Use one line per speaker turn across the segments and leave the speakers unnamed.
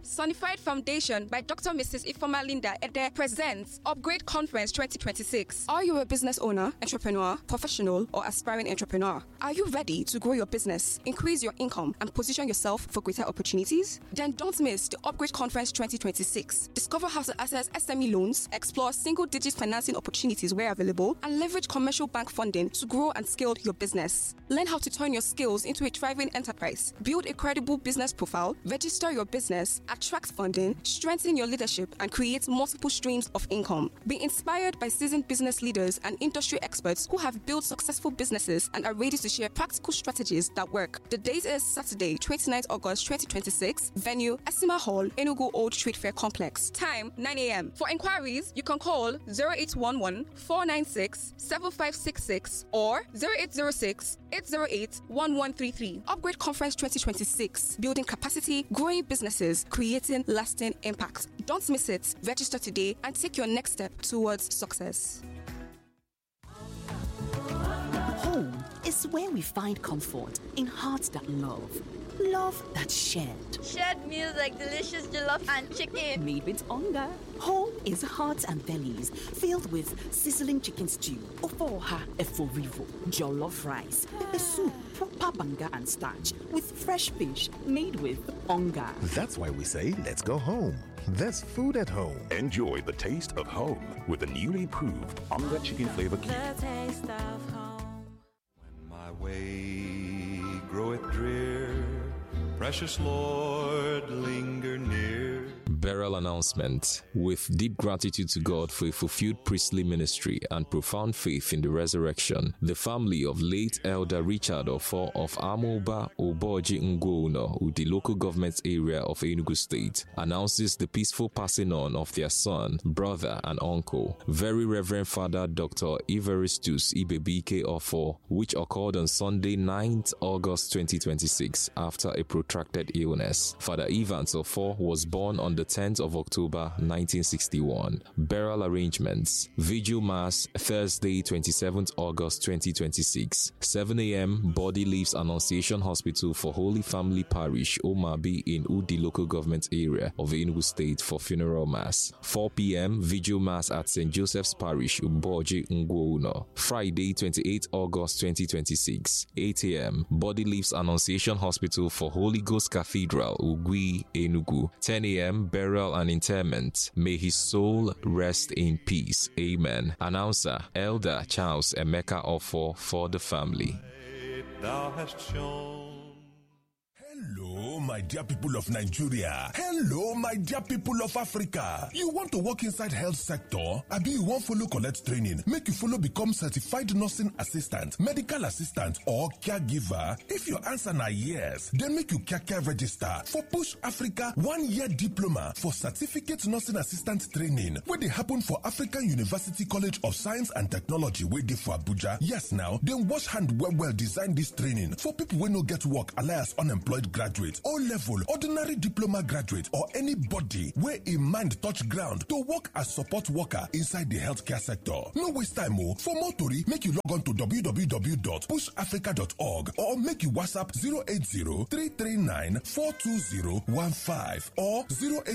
Sonified Foundation by Dr. Mrs. Ifoma Linda Ede presents Upgrade Conference 2026. Are you a business owner, entrepreneur, professional, or aspiring entrepreneur? Are you ready to grow your business, increase your income, and position yourself for greater opportunities? Then don't miss the Upgrade Conference 2026. Discover how to access SME loans, explore single-digit financing opportunities where available, and leverage commercial bank funding to grow and scale your business. Learn how to turn your skills into a thriving enterprise, build a credible business profile, register your business, attract funding, strengthen your leadership, and create multiple streams of income. Be inspired by seasoned business leaders and industry experts who have built successful businesses and are ready to share practical strategies that work. The date is Saturday, 29th August 2026. Venue, Esima Hall, Enugu Old Trade Fair Complex. Time, 9 a.m. For inquiries, you can call 0811-496-7566 or 0806-808-1133. Upgrade Conference 2026. Building capacity, growing businesses, creating lasting impact. Don't miss it. Register today and take your next step towards success.
Home is where we find comfort in hearts that love. Love that's shared.
Shared meals like delicious jollof and chicken.
Made with hunger. Home is hearts and bellies filled with sizzling chicken stew, ofoha eforivo, jollof rice, a soup, proper banga and starch with fresh fish made with hunger.
That's why we say let's go home. There's food at home.
Enjoy the taste of home with the newly improved Onga Chicken Flavor Cube.
The taste of home.
When my way groweth drear, precious Lord, linger near.
Burial announcement. With deep gratitude to God for a fulfilled priestly ministry and profound faith in the resurrection, the family of late Elder Richard Ofo of Amoba Oboji Ngouno, the local government area of Enugu State, announces the peaceful passing on of their son, brother, and uncle, Very Reverend Father Dr. Evaristus Ibebike Ofo, which occurred on Sunday, 9th August 2026 after a protracted illness. Father Evans Ofo was born on the 10th of October 1961. Burial arrangements. Vigil Mass Thursday 27th August 2026. 7 a.m. Body leaves Annunciation Hospital for Holy Family Parish Omabi in Udi local government area of Enugu State for funeral mass. 4 p.m. Vigil Mass at St. Joseph's Parish Umboji Ngouno. Friday 28th August 2026. 8 a.m. Body leaves Annunciation Hospital for Holy Ghost Cathedral Ugwi Enugu. 10 a.m. Burial and interment. May his soul rest in peace. Amen. Announcer Elder Charles Emeka Ofo for the family.
Thou hast shown.
Hello, my dear people of Nigeria. Hello, my dear people of Africa. You want to work inside health sector? Abi you want follow collect training? Make you follow become certified nursing assistant, medical assistant, or caregiver? If your answer na yes, then make you care register for Push Africa 1-year diploma for certificate nursing assistant training, where they happen for African University College of Science and Technology, where they for Abuja. Yes, now, then wash hand well design this training for people who no get work, alias unemployed graduate, O-level, ordinary diploma graduate, or anybody where in mind touch ground to work as support worker inside the healthcare sector. No waste time, oh. For more tori, make you log on to www.pushafrica.org or make you WhatsApp 080-339-42015 or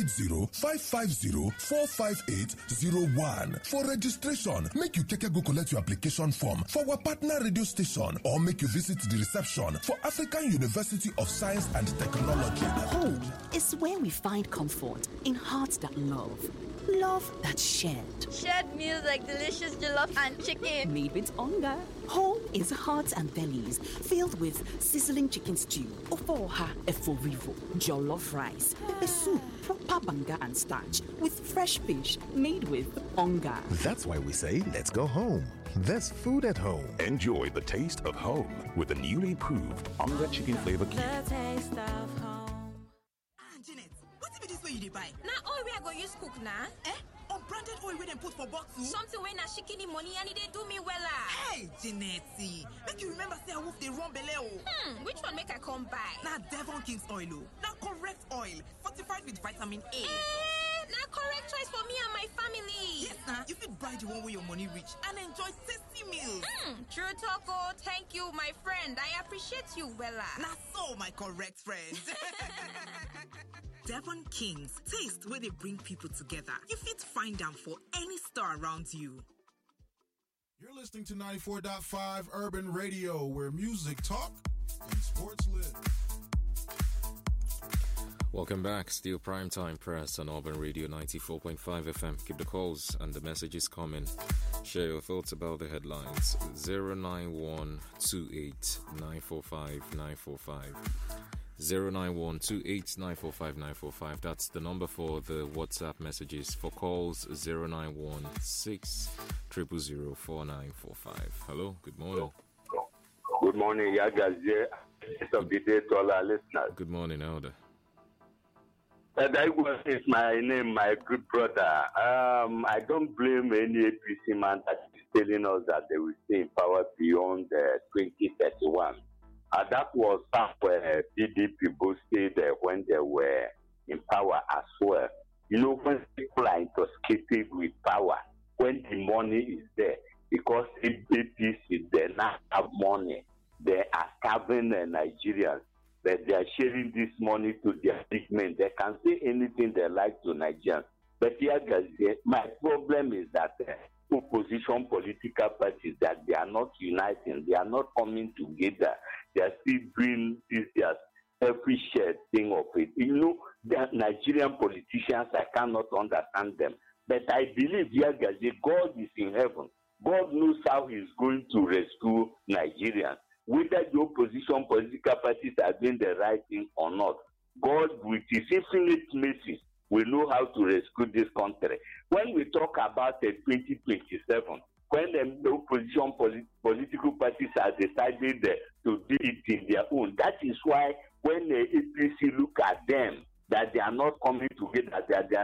080-550-45801. For registration, make you go collect your application form for our partner radio station or make you visit the reception for African University of Science and Technology.
Home is where we find comfort in hearts that love. Love that's shared.
Shared meals like delicious jollof and chicken.
Made with hunger. Home is hearts and bellies filled with sizzling chicken stew, ofoha eforivo, jollof rice, a soup, proper banga and starch with fresh fish made with hunger.
That's why we say let's go home. There's food at home.
Enjoy the taste of home with the newly improved Onga Chicken Flavor Cube.
The taste of home.
Janet, what be this way you dey buy?
Na oil wey I go use cook na.
Unbranded oil wey dem put for bottle?
Something wey na shikini money and e dey do me wella.
Hey, Janet, make you remember say I wolf dey run belle o.
Which one make I come buy?
Na Devon King's oil o. Na correct oil, fortified with vitamin A.
Na correct choice for me and my family.
Yes, na. You fit buy the one where your money reach and enjoy tasty meals.
True talk o. Thank you, my friend. I appreciate you wella.
Na so, my correct friend. Devon Kings. Taste where they bring people together. You fit find them for any store around you.
You're listening to 94.5 Urban Radio, where music talk and sports live.
Welcome back. Still Primetime Press on Urban Radio 94.5 FM. Keep the calls and the messages coming. Share your thoughts about the headlines. 09128945945. 09128945945. That's the number for the WhatsApp messages. For calls, 09160004945. Hello, good morning.
Good morning, Yagazie. Of the day to all our listeners.
Good morning, Elder.
That is my name, my good brother. I don't blame any APC man that is telling us that they will stay in power beyond 2031. That was where PDP both stayed when they were in power as well. You know, when people are intoxicated with power, when the money is there, because APC, they now have money, they are starving Nigerians. That they are sharing this money to their big men. They can say anything they like to Nigerians. But here, my problem is that opposition political parties, that they are not uniting. They are not coming together. They are still doing this every shared thing of it. You know, the Nigerian politicians, I cannot understand them. But I believe, here, God is in heaven. God knows how he's going to rescue Nigerians. Whether the opposition political parties are doing the right thing or not, God, with his infinite mercy, will know how to rescue this country. When we talk about 2027, when the opposition political parties are decided to do it in their own, that is why when the APC look at them, that they are not coming together,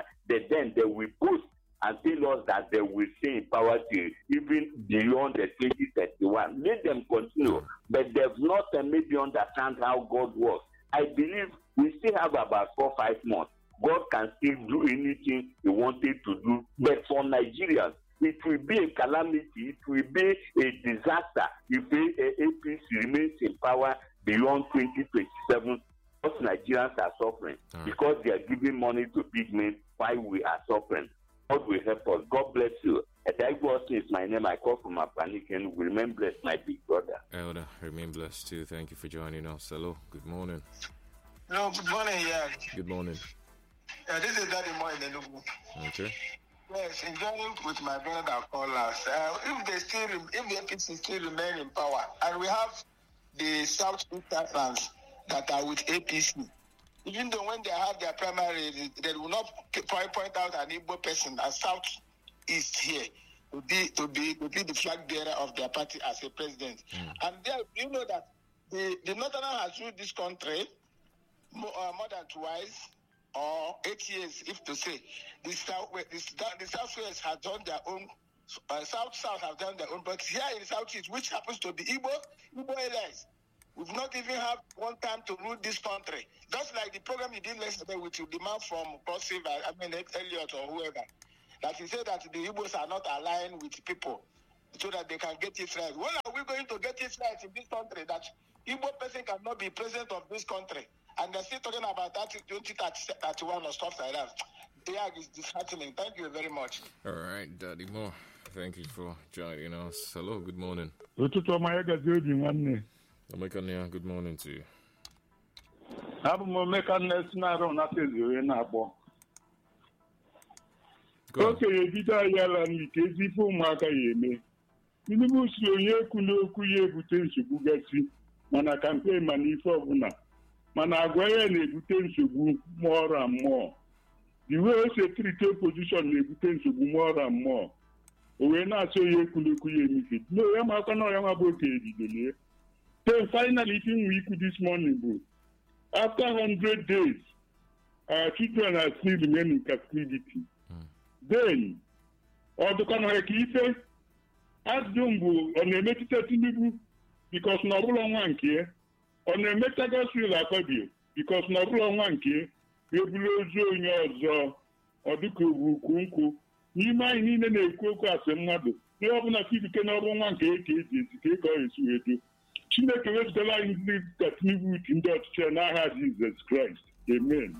then they will boost and tell us that they will stay in power till even beyond the 2031. Let them continue, but they've not maybe understand how God works. I believe we still have about 4 or 5 months. God can still do anything he wanted to do, but for Nigerians, it will be a calamity, it will be a disaster if APC remains in power beyond 2027. Because Nigerians are suffering, because they are giving money to big men while we are suffering. God will help us. God bless you. Edaigo is my name. I call from Panic and will remain blessed, my big brother.
Elder, remain blessed too. Thank you for joining us. Hello, good morning.
Hello, good morning, yeah.
Good morning.
This is Daddy Mo in Enugu.
Okay.
Yes, enjoying with my brother that called us. If the APC still remain in power, and we have the South East that are with APC, even though when they have their primary, they will not point out an Igbo person as South East here to be the flag bearer of their party as a president. And there, you know that the Northerners has ruled this country more than twice or 8 years, if to say. The Southwest has done their own. South have done their own, but here in the Southeast, which happens to be Igbo allies. We've not even had one time to rule this country. Just like the program you did yesterday with the man from Cross River, Elliot or whoever, that he said that the Igbos are not aligned with people so that they can get it right. When are we going to get it right in this country that Igbo person cannot be president of this country? And they're still talking about that 2031 or stuff like that. Yeah, it's disheartening. Thank you very much.
All right, Daddy Mo. Thank you for joining us. Hello, good morning. Omekania, good morning to you.
Okay, Peter Yala Nikezi for Maka Yeme. Tinubu si onye kwulu okwu ya ebute nsogbu gasị mana campaign mana ife ọbụla mana agwa ya na-ebute nsogbu more and more. The way security opposition na-ebute nsogbu more and more. O wee na-asị onye ekwulu okwu ya emife. No, ya maka na ya mabụ oke ebidole. Then finally, we could this morning, bro. After 100 days, our children are still remaining in captivity. Then, or the kind of Kife, as Jumbo, on a meditative because no long here, on a metagasri because no long here, you blow your or the Kunku, you might need a cook as a mother. You have not seen the Canadian one cake, take all his way. Chineke wetara anyị ndị katnibu ndị ọchịchị n'aha Jizọs Kraịst. Amen.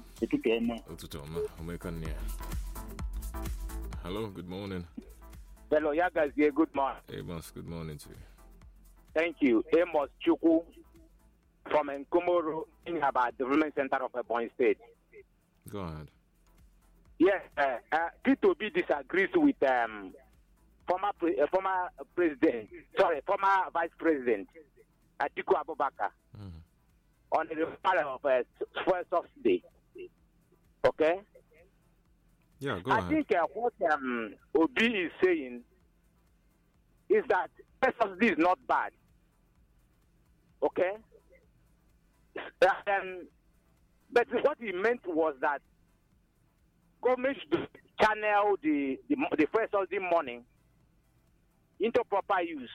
Hello, good morning.
Hello, yeah, guys. Yeah, good morning.
Amos, good morning to you.
Thank you. Amos Chuku from Nkomoro, in about Development Center of Ebonyi State.
Go ahead.
Yes, P2B disagrees with former Vice President Atiku Abubakar on the referral of fuel subsidy. Okay?
Yeah, go
I
ahead.
think what Obi is saying is that fuel subsidy is not bad. Okay? But what he meant was that government should channel the fuel subsidy money into proper use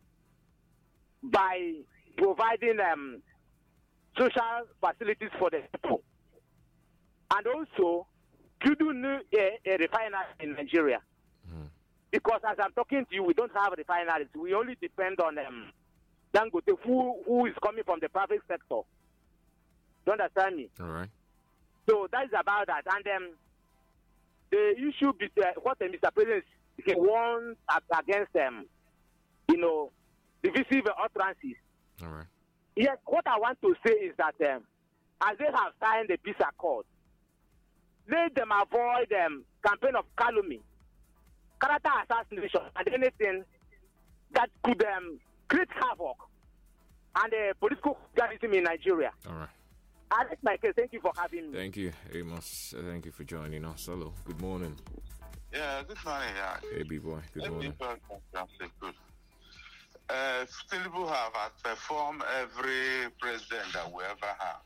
by providing social facilities for the people, and also building a refinery in Nigeria. Because as I'm talking to you, we don't have refineries. We only depend on Dangote, who is coming from the private sector. Do you understand me?
All right.
So that is about that. And the issue, what Mr. President warns against divisive utterances.
All right.
Yes, what I want to say is that as they have signed the peace accord, let them avoid campaign of calumny, character assassination, and anything that could create havoc and political journalism in Nigeria.
All right.
Alex Michael, thank you for having me.
Thank you, Amos. Thank you for joining us. Hello, good morning.
Yeah, good morning. Yeah.
Hey, B-boy, good morning.
Good. Tinubu have outperformed every president that we ever have.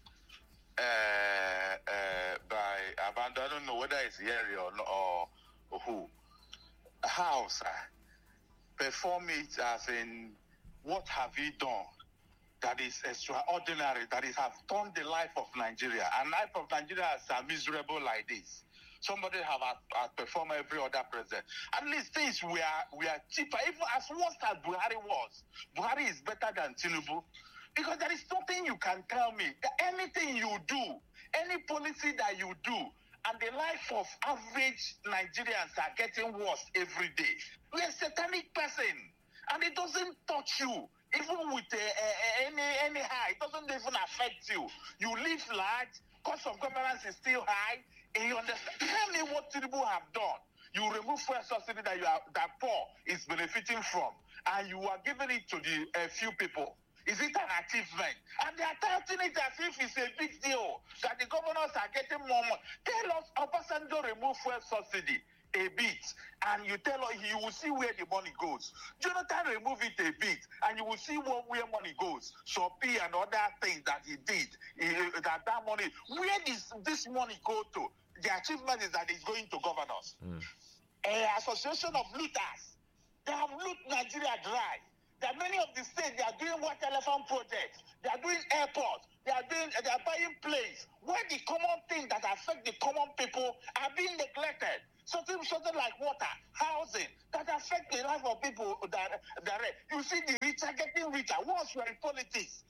I don't know whether it's Yeri or who. How, sir? Perform it as in, what have he done that is extraordinary, that is have turned the life of Nigeria? And life of Nigeria is miserable like this. Somebody have outperformed every other president. At least things we are cheaper. Even as worse as Buhari was, Buhari is better than Tinubu. Because there is nothing you can tell me that anything you do, any policy that you do, and the life of average Nigerians are getting worse every day. We are a satanic person, and it doesn't touch you. Even with any high, it doesn't even affect you. You live large, cost of governance is still high, and you understand. Tell me what Tinubu have done. You remove fuel subsidy that poor is benefiting from, and you are giving it to the few people. Is it an achievement? And they are touting it as if it's a big deal that the governors are getting more money. Tell us, Obasanjo remove fuel subsidy a bit, and you tell us you will see where the money goes. Jonathan remove it a bit, and you will see where money goes. So P and other things that he did, that money, where does this money go to? The achievement is that it's going to governors. An association of looters. They have loot Nigeria dry. There are many of the states, they are doing white elephant projects. They are doing airports. They are buying planes. Where the common things that affect the common people are being neglected. Something like water, housing, that affect the life of people direct. You see the rich are getting richer. Once you are in politics,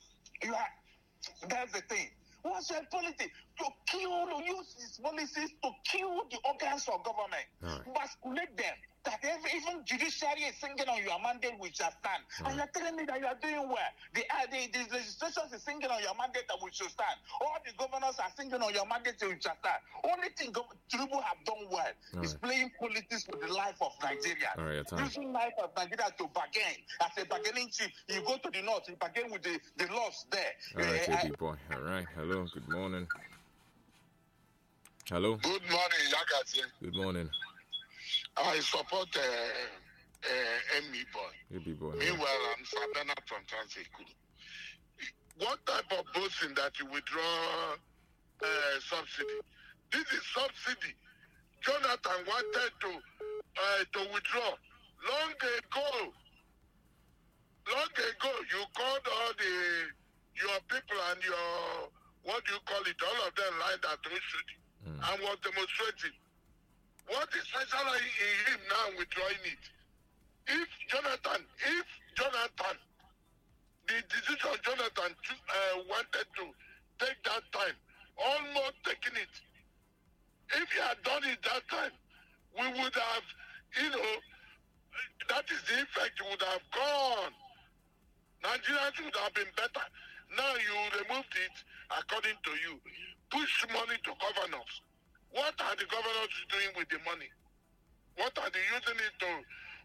that's the thing. Once you are in politics, use these policies to kill the organs of government. Basculate them. That even judiciary is singing on your mandate, we shall stand. And you're telling me that you are doing well. The legislation is singing on your mandate that we should stand. All the governors are singing on your mandate that we shall stand. Only thing Tinubu have done well is playing politics with the life of Nigeria. Using life of Nigeria to bargain. As a bargaining chip, you go to the north, you bargain with the laws there.
All right, KB boy. All right. Hello, good morning. Hello.
Good morning, Yagazi.
Good morning.
I support ME boy.
boy.
Meanwhile, I'm Sabena from Transiku. What type of boasting that you withdraw subsidy? This is subsidy. Jonathan wanted to withdraw long ago. You called all your people and your, what do you call it, all of them lined at Oshodi and was demonstrating. What is special in him now withdrawing it? If Jonathan, the decision Jonathan wanted to take that time
almost taken it. If he had done it that time, we would have, that is the effect, would have gone. Nigerians would have been better. Now you removed it, according to you. Push money to governors. What are the governors doing with the money? What are they using it to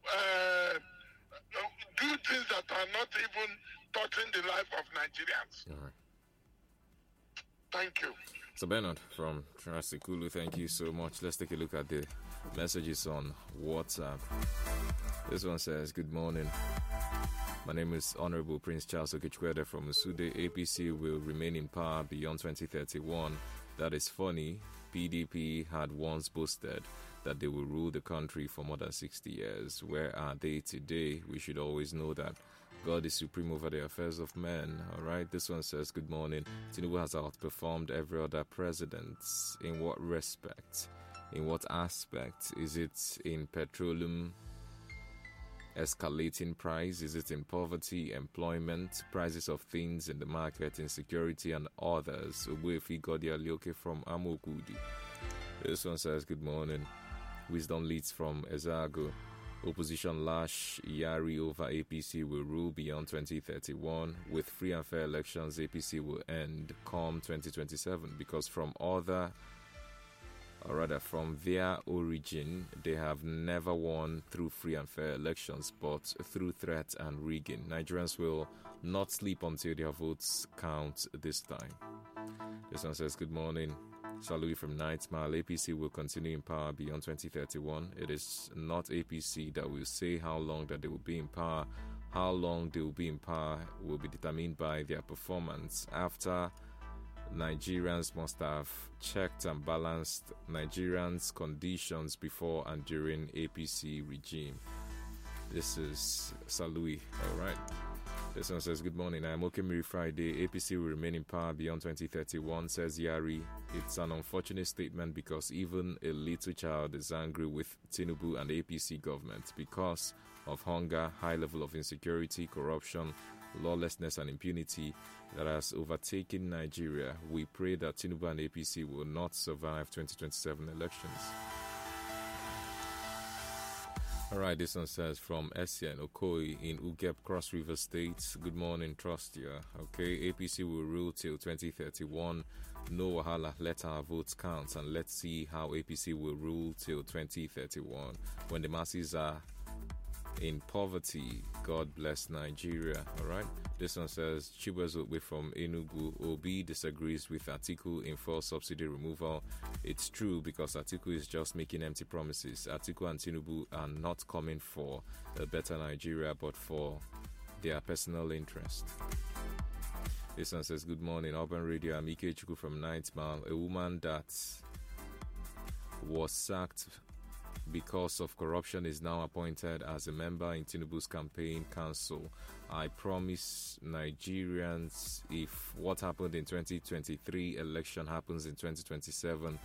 do things that are not even touching the life of Nigerians?
All right.
Thank you.
So Bernard from Trasikulu, thank you so much. Let's take a look at the messages on WhatsApp. This one says, good morning. My name is Honorable Prince Charles Okechwede from Usude. APC will remain in power beyond 2031. That is funny. PDP had once boasted that they will rule the country for more than 60 years. Where are they today? We should always know that God is supreme over the affairs of men. All right, this one says, good morning. Tinubu has outperformed every other president. In what respect? In what aspect? Is it in petroleum escalating price? Is it in poverty, employment, prices of things in the market, insecurity, and others? Obuefi Godia Lioke from Amokudi. This one says, good morning. Wisdom leads from Ezago. Opposition lash Yari over APC will rule beyond 2031. With free and fair elections, APC will end come 2027 because from their origin, they have never won through free and fair elections, but through threat and rigging. Nigerians will not sleep until their votes count this time. This one says, good morning. Salui from Nightmare. APC will continue in power beyond 2031. It is not APC that will say how long that they will be in power. How long they will be in power will be determined by their performance. After Nigerians must have checked and balanced Nigerians' conditions before and during APC regime. This is Salui. All right. This one says, good morning. I'm Okemiri Friday. APC will remain in power beyond 2031, says Yari. It's an unfortunate statement because even a little child is angry with Tinubu and APC government because of hunger, high level of insecurity, corruption, lawlessness, and impunity that has overtaken Nigeria. We pray that Tinubu and APC will not survive 2027 elections. All right, this one says from Essien Okoye in Ugep, Cross River State. Good morning, trust you. Okay, APC will rule till 2031. No wahala, let our votes count and let's see how APC will rule till 2031. When the masses are in poverty, God bless Nigeria. All right, this one says Chibwezokwe from Enugu. Obi disagrees with Atiku in fuel subsidy removal. It's true because Atiku is just making empty promises. Atiku and Tinubu are not coming for a better Nigeria but for their personal interest. This one says, good morning, Urban Radio. I'm Ike Chuku from Nightmare. A woman that was sacked because of corruption is now appointed as a member in Tinubu's campaign council. I promise Nigerians, if what happened in 2023 election happens in 2027,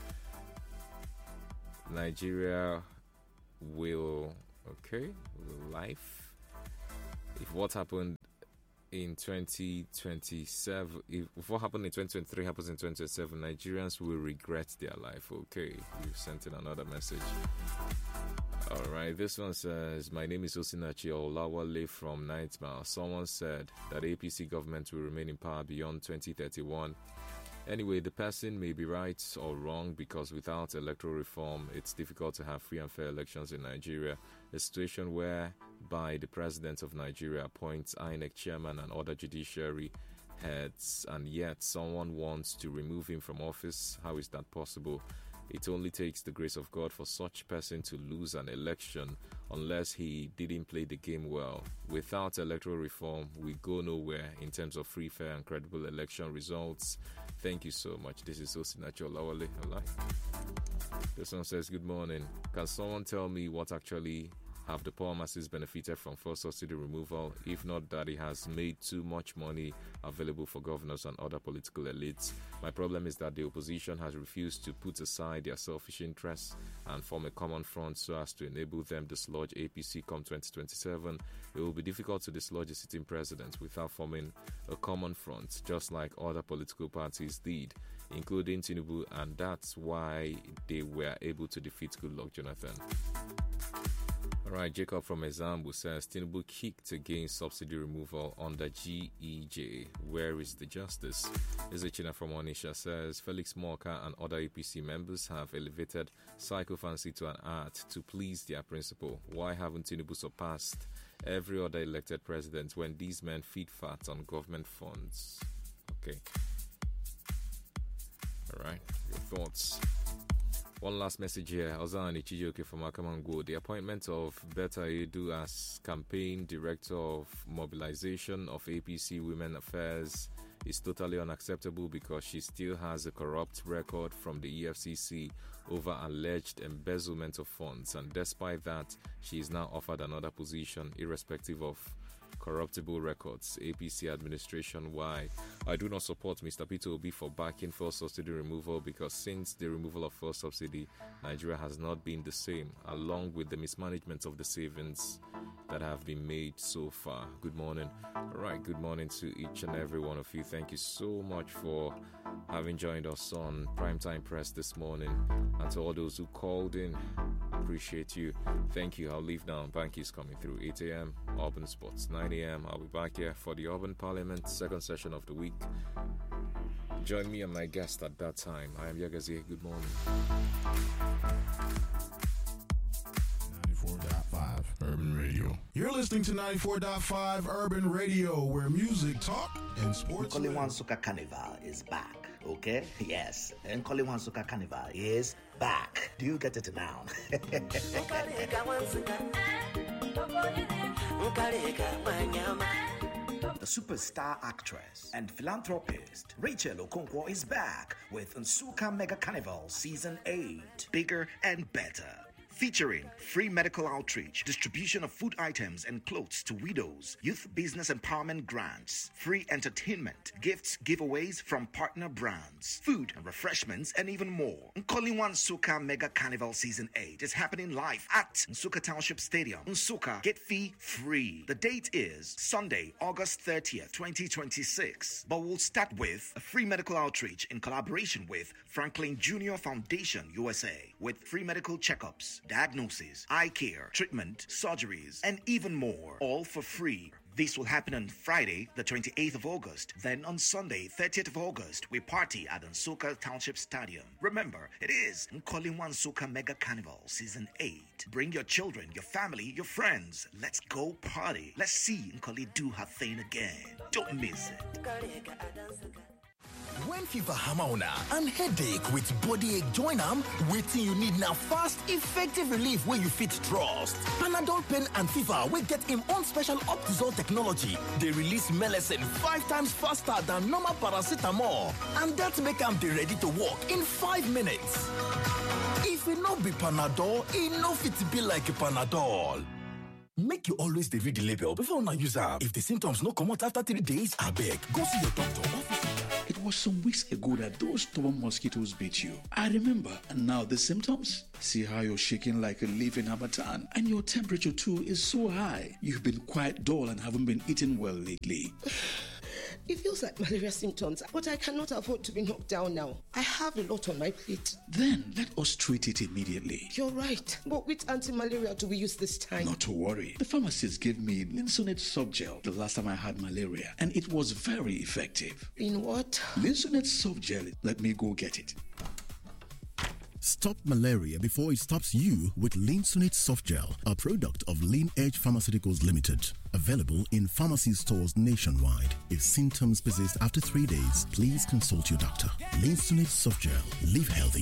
Nigeria will life. If what happened in 2027, if what happened in 2023 happens in 2027, Nigerians will regret their life. Okay, you've sent in another message. All right, this one says, my name is Osinachi Olawale from Nightmare. Someone said that APC government will remain in power beyond 2031. Anyway, the person may be right or wrong because without electoral reform, it's difficult to have free and fair elections in Nigeria. A situation whereby the president of Nigeria appoints INEC chairman and other judiciary heads, and yet someone wants to remove him from office. How is that possible? It only takes the grace of God for such person to lose an election unless he didn't play the game well. Without electoral reform, we go nowhere in terms of free, fair, and credible election results. Thank you so much. This is Osinachi Olawale. This one says, good morning. Can someone tell me what actually have the poor masses benefited from fuel subsidy removal, if not that it has made too much money available for governors and other political elites? My problem is that the opposition has refused to put aside their selfish interests and form a common front so as to enable them to dislodge APC come 2027. It will be difficult to dislodge a sitting president without forming a common front, just like other political parties did. including Tinubu, and that's why they were able to defeat Goodluck Jonathan. All right, Jacob from Ezambu says Tinubu kicked against subsidy removal under GEJ. Where is the justice? Ezechina from Onisha says Felix Morka and other APC members have elevated psychophancy to an art to please their principal. Why haven't Tinubu surpassed every other elected president when these men feed fat on government funds? Okay. All right, your thoughts. One last message here. Ozani Chijoke from Akamango. The appointment of Betta Edu as campaign director of mobilization of APC Women Affairs is totally unacceptable because she still has a corrupt record from the EFCC over alleged embezzlement of funds, and despite that, she is now offered another position irrespective of corruptible records. APC administration, why? I do not support Mr. Peter Obi for backing fuel subsidy removal because since the removal of fuel subsidy, Nigeria has not been the same, along with the mismanagement of the savings that have been made so far. Good morning. All right, good morning to each and every one of you. Thank you so much for having joined us on Primetime Press this morning, and to all those who called in, appreciate you. Thank you. I'll leave now. Bank is coming through 8 a.m. Urban Sports. 9 a.m. I'll be back here for the Urban Parliament second session of the week. Join me and my guest at that time. I am Yagazi. Good morning.
94.5 Urban Radio. You're listening to 94.5 Urban Radio, where music, talk, and sports.
Nkoliwan Soca Carnival is back, okay? Yes, Nkoliwan Soca Carnival is back. Do you get it now? The superstar actress and philanthropist Rachel Okonkwo is back with Nsukka Mega Carnival Season 8. Bigger and better. Featuring free medical outreach, distribution of food items and clothes to widows, youth business empowerment grants, free entertainment, gifts, giveaways from partner brands, food and refreshments, and even more. Nkoliwan Nsukka Mega Carnival Season 8 is happening live at Nsukka Township Stadium. Nsukka, get fee free. The date is Sunday, August 30th, 2026. But we'll start with a free medical outreach in collaboration with Franklin Jr. Foundation USA, with free medical checkups, diagnosis, eye care, treatment, surgeries, and even more, all for free. This will happen on Friday, the 28th of August. Then on Sunday, 30th of August, we party at Nsukka Township Stadium. Remember, it is Nkoliwan Nsukka Mega Carnival Season 8. Bring your children, your family, your friends. Let's go party. Let's see Nkoli do her thing again. Don't miss it.
When fever hammer on and headache with body ache join am, waiting you need now fast, effective relief where you fit trust. Panadol pain and fever will get him own special Optizol technology. They release medicine 5 times faster than normal paracetamol, and that make am dey ready to work in 5 minutes. If it no be Panadol, it no fit be like a Panadol. Make you always read the label before una use am. If the symptoms no come out after 3 days, abeg go see your doctor.
It was some weeks ago that those stubborn mosquitoes bit you. I remember. And now the symptoms? See how you're shaking like a leaf in Hamatan. And your temperature too is so high. You've been quite dull and haven't been eating well lately.
It feels like malaria symptoms, but I cannot afford to be knocked down now. I have a lot on my plate.
Then let us treat it immediately.
You're right. But which anti-malaria do we use this time?
Not to worry. The pharmacist gave me Linsonet Softgel the last time I had malaria, and it was very effective.
In what?
Linsonet Softgel. Let me go get it.
Stop malaria before it stops you with Linsonet Softgel, a product of Lean Edge Pharmaceuticals Limited. Available in pharmacy stores nationwide. If symptoms persist after 3 days, please consult your doctor. Linsonet Softgel. Live healthy.